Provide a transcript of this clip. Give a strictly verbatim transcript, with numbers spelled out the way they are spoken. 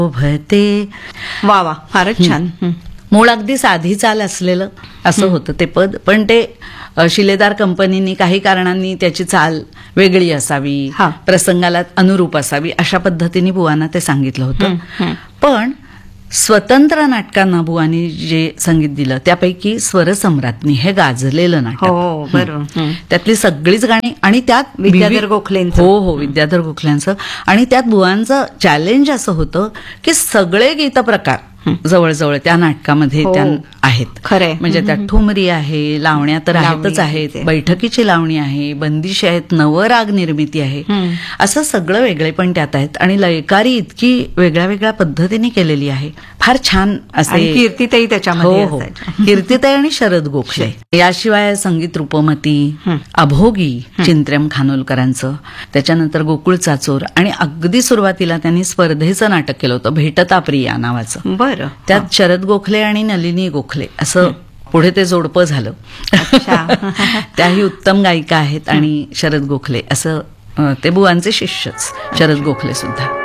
भते. वा वा, फारच छान. हं. मूळ अगदी साधी चाल असलेलं असं होतं ते पद, पण ते अ, शिलेदार कंपनीनी काही कारणांनी त्याची चाल वेगळी असावी, हा. प्रसंगाला अनुरूप असावी, अशा पद्धतीने बुवांना ते सांगितलं होतं. हं, हं. पण स्वतंत्र नाटकांना बुवांनी जे संगीत दिलं त्यापैकी स्वरसम्राज्ञी हे गाजलेलं नाटक. हो, बरोबर. हं. त्यातली सगळीच गाणी आणि त्यात विद्याधर विविध- गोखलेंचं. हो हो विद्याधर गोखल्यांचं. आणि त्यात बुवांचं चॅलेंज असं होतं की सगळे गीतप्रकार जवळजवळ त्या नाटकामध्ये हो. त्या आहेत. खरंय. म्हणजे त्यात ठुमरी आहे, लावण्या तर लावणी आहेतच आहेत, आहे. बैठकीची लावणी आहे, बंदिशी आहेत, नवराग निर्मिती आहे, हं. असं सगळं वेगळे पण त्यात आहेत. आणि लयकारी इतकी वेगळ्या वेगळ्या पद्धतीने केलेली आहे. फार छान आणि असे. कीर्तीताई त्याच्यामध्ये हो हो असायच्या. कीर्तिताई आणि शरद गोखले. याशिवाय संगीत रूपमती, हं. अभोगी चिंत्र्यम खानोलकरांचं, त्याच्यानंतर गोकुळ चाचोर, आणि अगदी सुरुवातीला त्यांनी स्पर्धेचं नाटक केलं होतं भेटता प्रिया नावाचं. बरं. त्यात शरद गोखले आणि नलिनी गोखले असं पुढे ते जोडपं झालं. अच्छा. त्याही उत्तम गायिका आहेत. आणि शरद गोखले असं अ, ते बुवांचे शिष्यच शरद गोखले सुद्धा.